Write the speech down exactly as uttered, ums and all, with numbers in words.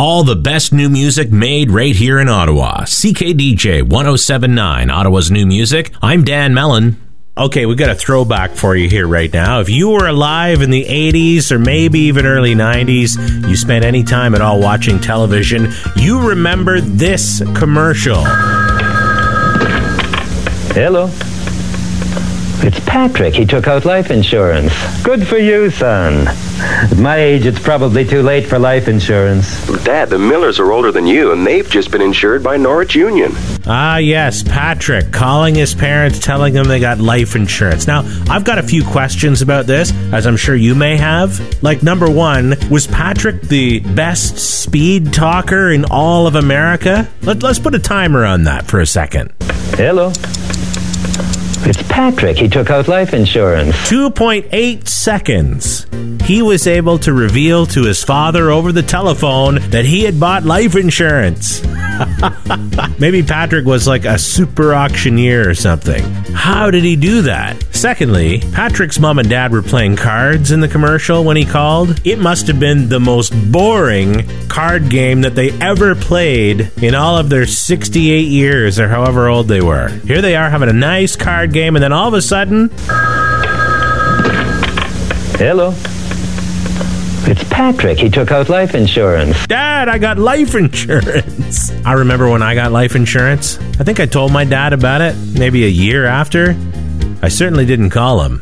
All the best new music made right here in Ottawa. C K D J one oh seven point nine, Ottawa's new music. I'm Dan Mellon. Okay, we got a throwback for you here right now. If you were alive in the eighties or maybe even early nineties, you spent any time at all watching television, you remember this commercial. Hello. It's Patrick. He took out life insurance. Good for you, son. At my age, it's probably too late for life insurance. Dad, the Millers are older than you, and they've just been insured by Norwich Union. Ah, yes, Patrick calling his parents, telling them they got life insurance. Now, I've got a few questions about this, as I'm sure you may have. Like, number one, was Patrick the best speed talker in all of America? Let, let's put a timer on that for a second. Hello. It's Patrick. He took out life insurance. two point eight seconds. He was able to reveal to his father over the telephone that he had bought life insurance. Maybe Patrick was like a super auctioneer or something. How did he do that? Secondly, Patrick's mom and dad were playing cards in the commercial when he called. It must have been the most boring card game that they ever played in all of their sixty-eight years or however old they were. Here they are having a nice card game, and then all of a sudden... Hello. It's Patrick. He took out life insurance. Dad, I got life insurance. I remember when I got life insurance. I think I told my dad about it maybe a year after. I certainly didn't call him.